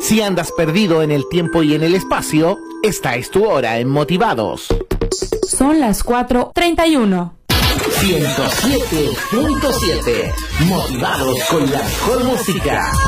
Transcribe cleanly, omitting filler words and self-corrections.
Si andas perdido en el tiempo y en el espacio, esta es tu hora en Motivados. Son las 4:31. 107.7. Motivados con la mejor música.